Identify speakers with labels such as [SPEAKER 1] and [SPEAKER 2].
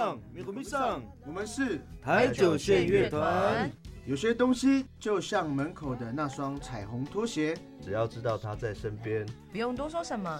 [SPEAKER 1] 我们是
[SPEAKER 2] 台九线乐团。
[SPEAKER 1] 有些东西就像门口的那双彩虹拖鞋，
[SPEAKER 3] 只要知道他在身边，
[SPEAKER 4] 不用多说什么，